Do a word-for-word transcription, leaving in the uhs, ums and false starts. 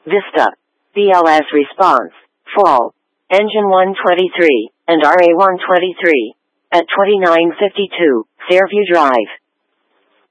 Vista, B L S response, fall, engine one twenty-three, and R A one twenty-three, at twenty-nine fifty-two, Fairview Drive.